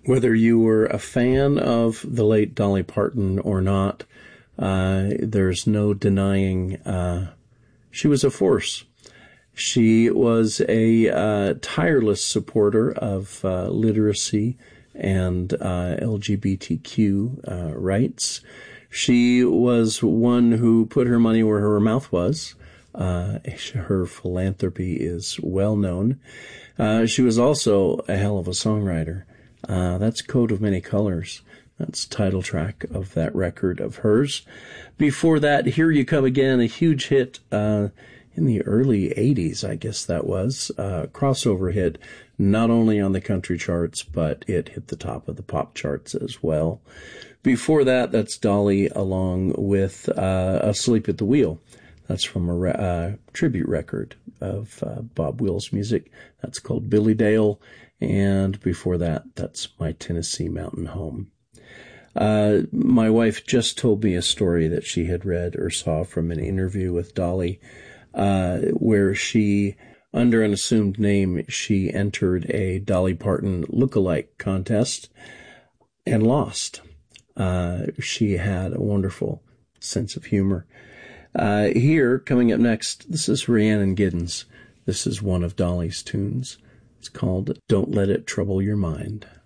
Whether you were a fan of the late Dolly Parton or not, there's no denying she was a force. She was a tireless supporter of literacy and LGBTQ rights. She was one who put her money where her mouth was. Her philanthropy is well known. She was also a hell of a songwriter. That's Coat of Many Colors. That's title track of that record of hers. Before that, Here You Come Again, a huge hit in the early 80s, I guess that was. Crossover hit, not only on the country charts, but it hit the top of the pop charts as well. Before that, that's Dolly along with Asleep at the Wheel. That's from a tribute record of Bob Wills' music. That's called Billy Dale. And before that, that's My Tennessee Mountain Home. My wife just told me a story that she had read or saw from an interview with Dolly, where she, under an assumed name, she entered a Dolly Parton lookalike contest and lost. She had a wonderful sense of humor. Here, coming up next, this is Rhiannon Giddens. This is one of Dolly's tunes. It's called Don't Let It Trouble Your Mind.